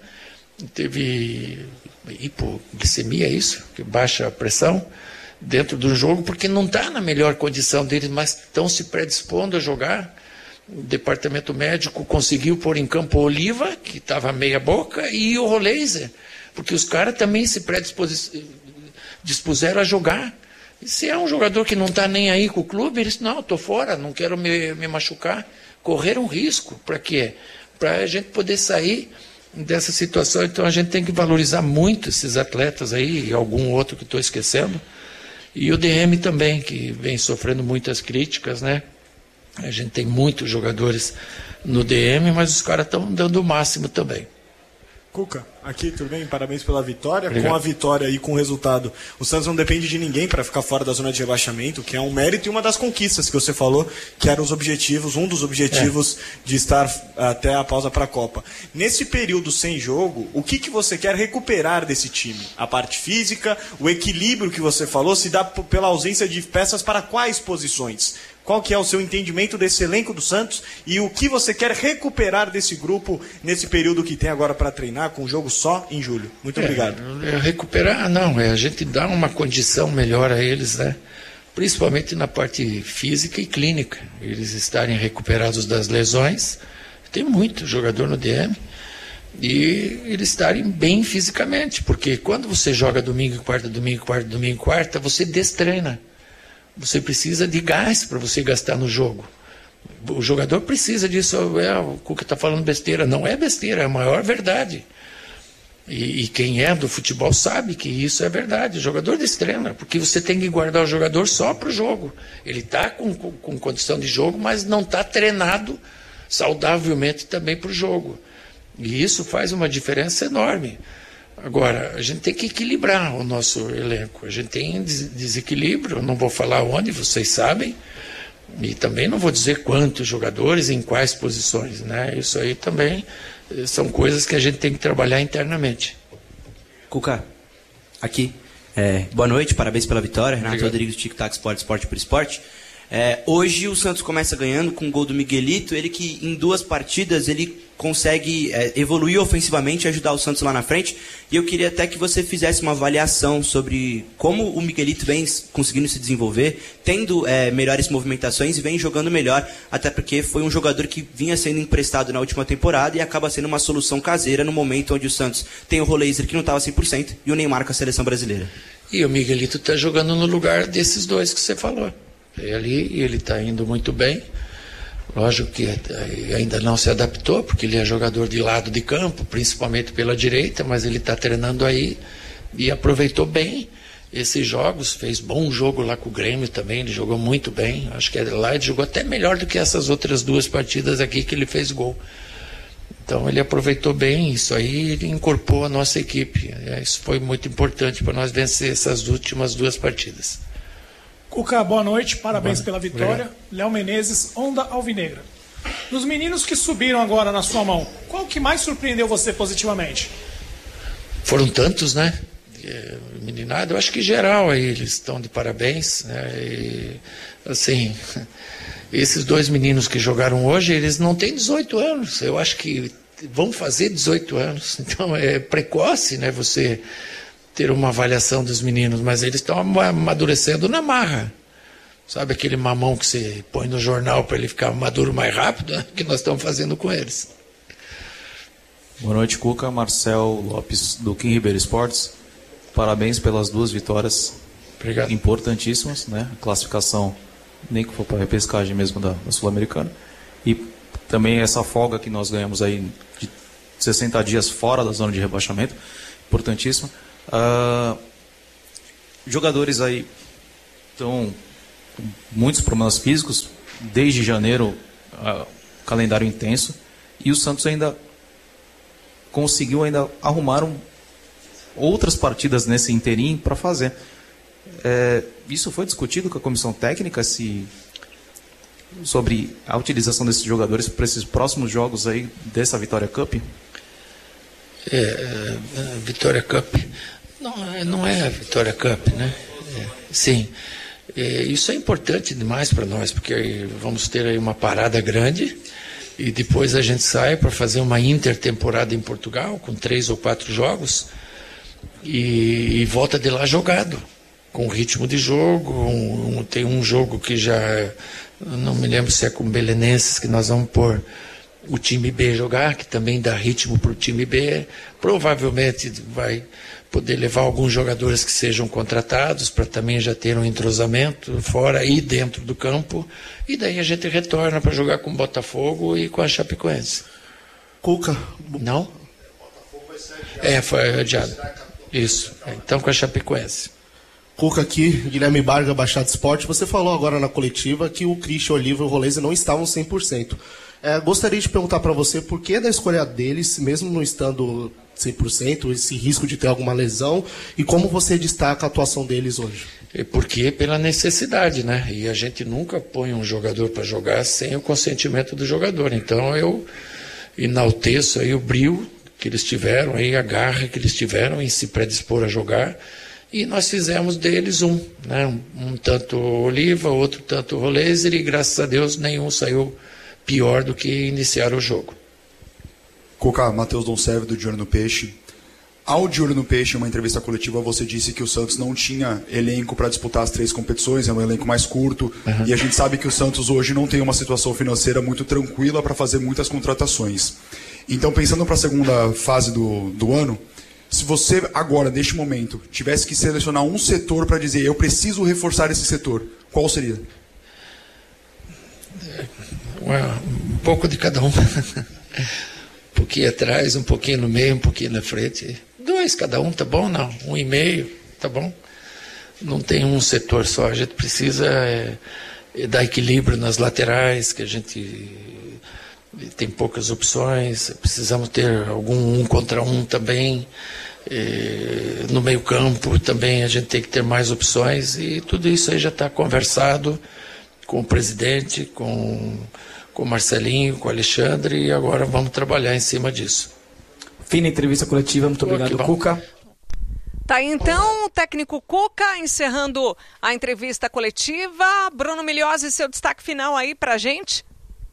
teve hipoglicemia, é isso? Que baixa a pressão dentro do jogo, porque não está na melhor condição deles, mas estão se predispondo a jogar. O departamento médico conseguiu pôr em campo o Oliva, que estava meia boca, e o Roleiser, porque os caras também se predispuseram a jogar. E se é um jogador que não está nem aí com o clube, eles não, estou fora, não quero me, me machucar. Correram risco. Para quê? Para a gente poder sair dessa situação. Então a gente tem que valorizar muito esses atletas aí, e algum outro que estou esquecendo. E o D M também, que vem sofrendo muitas críticas, né? A gente tem muitos jogadores no D M, mas os caras estão dando o máximo também. Cuca, aqui, tudo bem? Parabéns pela vitória. Obrigado. Com a vitória e com o resultado, o Santos não depende de ninguém para ficar fora da zona de rebaixamento, que é um mérito e uma das conquistas que você falou, que eram os objetivos, um dos objetivos é. de estar até a pausa para a Copa. Nesse período sem jogo, o que, que você quer recuperar desse time? A parte física, o equilíbrio que você falou, se dá pela ausência de peças para quais posições? Qual que é o seu entendimento desse elenco do Santos e o que você quer recuperar desse grupo nesse período que tem agora para treinar, com o jogo só em julho? Muito é, obrigado. É recuperar, não, é a gente dar uma condição melhor a eles, né? Principalmente na parte física e clínica. Eles estarem recuperados das lesões. Tem muito jogador no D M. E eles estarem bem fisicamente, porque quando você joga domingo e quarta, domingo e quarta, domingo e quarta, você destreina. Você precisa de gás para você gastar no jogo. O jogador precisa disso. É, o Cuca está falando besteira. Não é besteira, é a maior verdade. E, e quem é do futebol sabe que isso é verdade. O jogador destreina, porque você tem que guardar o jogador só para o jogo. Ele está com, com, com condição de jogo, mas não está treinado saudavelmente também para o jogo. E isso faz uma diferença enorme. Agora, a gente tem que equilibrar o nosso elenco. A gente tem desequilíbrio, eu não vou falar onde, vocês sabem, e também não vou dizer quantos jogadores, em quais posições, né? Isso aí também são coisas que a gente tem que trabalhar internamente. Cuca, aqui. É, boa noite, parabéns pela vitória. Renato Obrigado. Rodrigues, Tic Tac Sport, Esporte por Esporte. É, hoje o Santos começa ganhando com o gol do Miguelito, ele que em duas partidas ele consegue é, evoluir ofensivamente e ajudar o Santos lá na frente. E eu queria até que você fizesse uma avaliação sobre como o Miguelito vem conseguindo se desenvolver, tendo é, melhores movimentações e vem jogando melhor, até porque foi um jogador que vinha sendo emprestado na última temporada e acaba sendo uma solução caseira no momento onde o Santos tem o Roleiser que não estava cem por cento e o Neymar com a seleção brasileira. E o Miguelito está jogando no lugar desses dois que você falou. Ali ele está indo muito bem. Lógico que ainda não se adaptou, porque ele é jogador de lado de campo, principalmente pela direita, mas ele está treinando aí e aproveitou bem esses jogos, fez bom jogo lá com o Grêmio também, ele jogou muito bem. Acho que lá ele jogou até melhor do que essas outras duas partidas aqui que ele fez gol. Então ele aproveitou bem isso aí, ele incorporou a nossa equipe. Isso foi muito importante para nós vencer essas últimas duas partidas. Cuca, boa noite, parabéns boa. pela vitória. Obrigado. Léo Menezes, Onda Alvinegra. Dos meninos que subiram agora na sua mão, qual que mais surpreendeu você positivamente? Foram tantos, né? Meninada, eu acho que geral aí, eles estão de parabéns, né? E, assim, esses dois meninos que jogaram hoje, eles não têm dezoito anos, eu acho que vão fazer dezoito anos, então é precoce, né? Você ter uma avaliação dos meninos, mas eles estão amadurecendo na marra. Sabe aquele mamão que você põe no jornal para ele ficar maduro mais rápido? Que nós estamos fazendo com eles. Boa noite, Cuca. Marcel Lopes, do Kim Ribeiro Esportes. Parabéns pelas duas vitórias. Obrigado. Importantíssimas, né? A classificação, nem que for para a repescagem mesmo da, da Sul-Americana. E também essa folga que nós ganhamos aí de sessenta dias fora da zona de rebaixamento. Importantíssima. Uh, jogadores aí estão com muitos problemas físicos. Desde janeiro, uh, calendário intenso. E o Santos ainda conseguiu ainda arrumar um, outras partidas nesse interim para fazer. É, isso foi discutido com a comissão técnica se, sobre a utilização desses jogadores para esses próximos jogos aí dessa Vitória Cup? É, a Vitória Cup não, não é a Vitória Cup, né? É, sim, é, isso é importante demais para nós, porque vamos ter aí uma parada grande e depois a gente sai para fazer uma intertemporada em Portugal com três ou quatro jogos e, e volta de lá jogado, com ritmo de jogo. Um, um, tem um jogo que já, não me lembro se é com o Belenenses, que nós vamos pôr o time B jogar, que também dá ritmo para o time B. Provavelmente vai poder levar alguns jogadores que sejam contratados para também já ter um entrosamento fora e dentro do campo, e daí a gente retorna para jogar com o Botafogo e com a Chapecoense. Cuca? Não? É, foi adiado. Isso, então com a Chapecoense. Cuca aqui, Guilherme Barga, Baixada Esporte. Você falou agora na coletiva que o Christian Oliva e o Roleze não estavam cem por cento. É, gostaria de perguntar para você por que da escolha deles, mesmo não estando cem por cento, esse risco de ter alguma lesão, e como você destaca a atuação deles hoje? É porque pela necessidade, né? E a gente nunca põe um jogador para jogar sem o consentimento do jogador. Então eu enalteço aí o brio que eles tiveram, aí a garra que eles tiveram em se predispor a jogar, e nós fizemos deles um, né? Um, um tanto Oliva, outro tanto Rolezer, e graças a Deus nenhum saiu pior do que iniciar o jogo. Cuca, Matheus Donserve, do De Olho no Peixe. Ao De Olho no Peixe, em uma entrevista coletiva, você disse que o Santos não tinha elenco para disputar as três competições, é um elenco mais curto, uhum. E a gente sabe que o Santos hoje não tem uma situação financeira muito tranquila para fazer muitas contratações. Então, pensando para a segunda fase do, do ano, se você agora, neste momento, tivesse que selecionar um setor para dizer eu preciso reforçar esse setor, qual seria? Um pouco de cada um. Um pouquinho atrás, um pouquinho no meio, um pouquinho na frente. Dois cada um, tá bom? Não, um e meio, tá bom? Não tem um setor só. A gente precisa é, é dar equilíbrio nas laterais, que a gente tem poucas opções. Precisamos ter algum um contra um também. É, no meio campo também a gente tem que ter mais opções, e tudo isso aí já está conversado com o presidente, com, com o Marcelinho, com o Alexandre, e agora vamos trabalhar em cima disso. Fim da entrevista coletiva, muito obrigado, Cuca. Tá aí então o técnico Cuca encerrando a entrevista coletiva. Bruno Milhozzi, seu destaque final aí pra gente.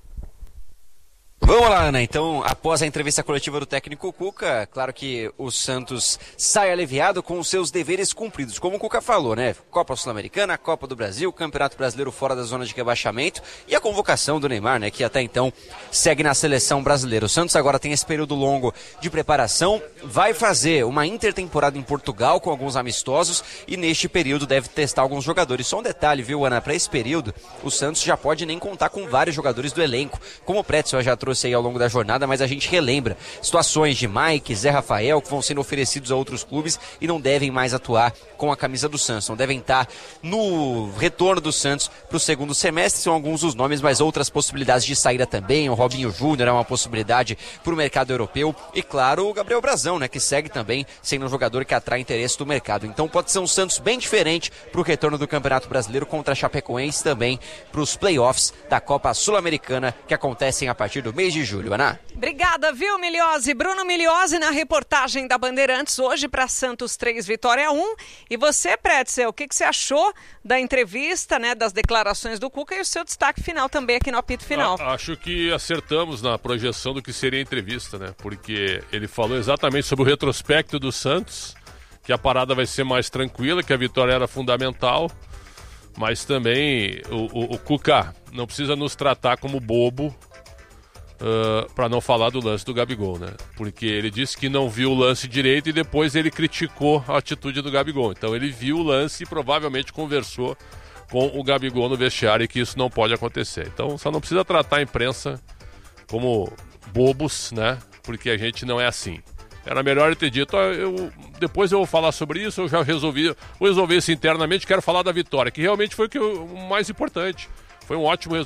Vamos lá, Ana. Então, após a entrevista coletiva do técnico Cuca, claro que o Santos sai aliviado com os seus deveres cumpridos. Como o Cuca falou, né? Copa Sul-Americana, Copa do Brasil, Campeonato Brasileiro fora da zona de rebaixamento e a convocação do Neymar, né? Que até então segue na seleção brasileira. O Santos agora tem esse período longo de preparação, vai fazer uma intertemporada em Portugal com alguns amistosos e neste período deve testar alguns jogadores. Só um detalhe, viu, Ana? Para esse período, o Santos já pode nem contar com vários jogadores do elenco, como o Pretzel já trouxe aí ao longo da jornada, mas a gente relembra situações de Mike, Zé Rafael, que vão sendo oferecidos a outros clubes e não devem mais atuar com a camisa do Santos, não devem estar no retorno do Santos para o segundo semestre. São alguns dos nomes, mas outras possibilidades de saída também. O Robinho Júnior é uma possibilidade para o mercado europeu e claro, o Gabriel Brazão, né, que segue também sendo um jogador que atrai interesse do mercado. Então pode ser um Santos bem diferente para o retorno do Campeonato Brasileiro contra a Chapecoense, também para os playoffs da Copa Sul-Americana que acontecem a partir do mês de julho. Ana. Obrigada, viu, Milhozzi? Bruno Milhozzi na reportagem da Bandeirantes hoje para Santos três, Vitória um. E você, Pretzel, o que, que você achou da entrevista, né, das declarações do Cuca e o seu destaque final também aqui no apito final? A, acho que acertamos na projeção do que seria a entrevista, né? Porque ele falou exatamente sobre o retrospecto do Santos, que a parada vai ser mais tranquila, que a vitória era fundamental, mas também o, o, o Cuca não precisa nos tratar como bobo Uh, para não falar do lance do Gabigol, né? Porque ele disse que não viu o lance direito e depois ele criticou a atitude do Gabigol. Então ele viu o lance e provavelmente conversou com o Gabigol no vestiário e que isso não pode acontecer. Então só não precisa tratar a imprensa como bobos, né? Porque a gente não é assim. Era melhor eu ter dito, ó, eu, depois eu vou falar sobre isso, eu já resolvi, vou resolver isso internamente, quero falar da vitória, que realmente foi o, que, o mais importante. Foi um ótimo resultado.